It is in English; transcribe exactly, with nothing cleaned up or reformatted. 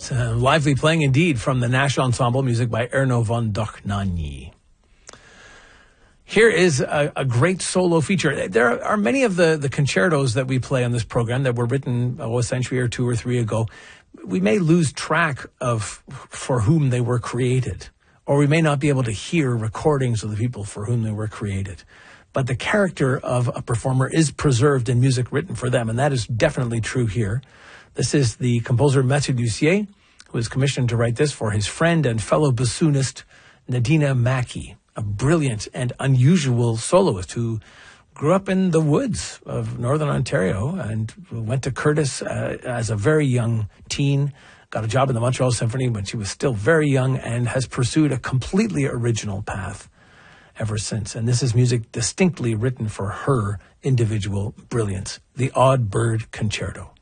It's a lively playing indeed from the Nash Ensemble, music by Erno von Dohnanyi. Here is a, a great solo feature. There are many of the, the concertos that we play on this program that were written oh, a century or two or three ago. We may lose track of for whom they were created, or we may not be able to hear recordings of the people for whom they were created. But the character of a performer is preserved in music written for them, and that is definitely true here. This is the composer Mathieu Lussier, who was commissioned to write this for his friend and fellow bassoonist Nadina Mackey, a brilliant and unusual soloist who grew up in the woods of Northern Ontario and went to Curtis uh, as a very young teen, got a job in the Montreal Symphony when she was still very young, and has pursued a completely original path ever since. And this is music distinctly written for her individual brilliance, the Odd Bird Concerto.